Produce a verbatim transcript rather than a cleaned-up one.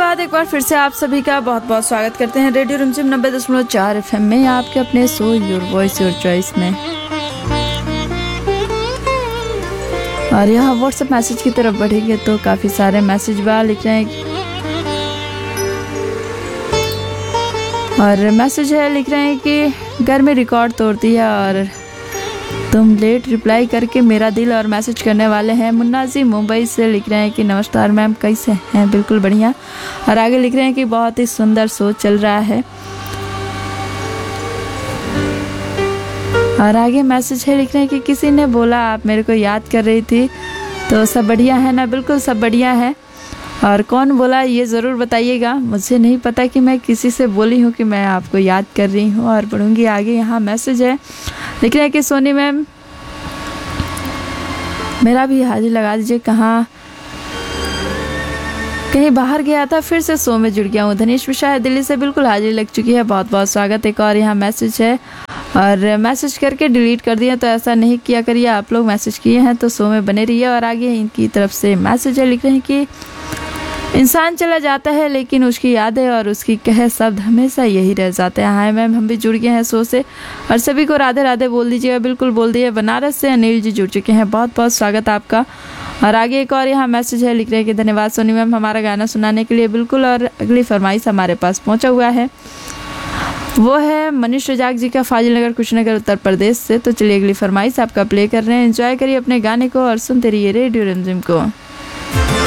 बाद एक बार फिर से आप सभी का बहुत बहुत स्वागत करते हैं रेडियो रिमझिम नब्बे दशमलव चार एफ एम में, आपके अपने so your voice your choice में। और यहाँ व्हाट्सएप मैसेज की तरफ बढ़ेंगे तो काफ़ी सारे मैसेज बा लिख रहे हैं, और मैसेज है लिख रहे हैं कि घर में रिकॉर्ड तोड़ती है और तुम लेट रिप्लाई करके मेरा दिल। और मैसेज करने वाले हैं मुन्ना जी मुंबई से, लिख रहे हैं कि नमस्कार मैम, कैसे हैं? बिल्कुल बढ़िया। और आगे लिख रहे हैं कि बहुत ही सुंदर शो चल रहा है। और आगे मैसेज है लिख रहे हैं कि किसी ने बोला आप मेरे को याद कर रही थी, तो सब बढ़िया है ना? बिल्कुल सब बढ़िया है। और कौन बोला ये ज़रूर बताइएगा, मुझे नहीं पता कि मैं किसी से बोली हूँ कि मैं आपको याद कर रही हूँ। और बढ़ूँगी आगे। यहाँ मैसेज है लिख रहे हैं कि सोनी मैम मेरा भी हाजिर लगा दीजिए, कहाँ कहीं बाहर गया था, फिर से शो में जुड़ गया हूँ। धनेश मिश्रा है दिल्ली से, बिल्कुल हाजिर लग चुकी है, बहुत बहुत स्वागत। एक और यहाँ मैसेज है, और मैसेज करके डिलीट कर दिया, तो ऐसा नहीं किया करिए आप लोग। मैसेज किए हैं तो शो में बने रहिए। और आगे इनकी तरफ से मैसेज है लिख रहे हैं कि इंसान चला जाता है लेकिन उसकी यादें और उसकी कहे शब्द हमेशा यही रह जाते हैं। हाय मैम, हम भी जुड़ गए हैं शो से, और सभी को राधे राधे बोल दीजिएगा। बिल्कुल बोल दिए। बनारस से अनिल जी जुड़ चुके हैं, बहुत बहुत स्वागत आपका। और आगे एक और यहाँ मैसेज है लिख रहे हैं कि धन्यवाद सोनी मैम हमारा गाना सुनाने के लिए। बिल्कुल। और अगली फरमाइश हमारे पास पहुँचा हुआ है, वो है मनीष रजाक जी का, फाजिल नगर कुशीनगर उत्तर प्रदेश से। तो चलिए अगली फरमाइश आपका प्ले कर रहे हैं, एंजॉय करिए अपने गाने को और सुनते रहिए रेडियो रिमझिम को।